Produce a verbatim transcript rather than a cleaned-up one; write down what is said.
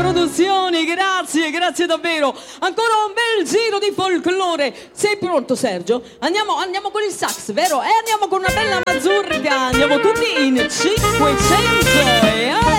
Produzioni, grazie, grazie davvero. Ancora un bel giro di folklore. Sei pronto, Sergio? Andiamo, andiamo con il sax, vero? E andiamo con una bella mazurka. Andiamo tutti in cinquecento. E